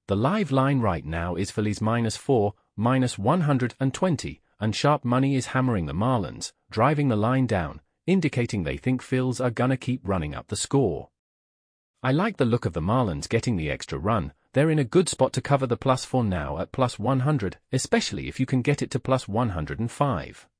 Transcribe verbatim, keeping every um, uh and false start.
The live line right now is Phillies minus four, minus one hundred twenty, and sharp money is hammering the Marlins, driving the line down, indicating they think Phils are gonna keep running up the score. I like the look of the Marlins getting the extra run. They're in a good spot to cover the plus four now at plus one hundred, especially if you can get it to plus one hundred five.